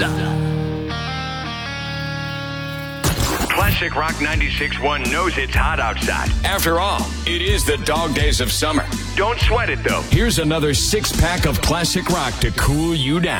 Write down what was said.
Classic Rock 96.1 knows it's hot outside. After all, it is the dog days of summer. Don't sweat it, though. Here's another 6-pack of classic rock to cool you down.